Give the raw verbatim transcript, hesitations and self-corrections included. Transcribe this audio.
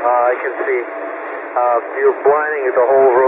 Uh, I can see. Uh, you're blinding the whole room.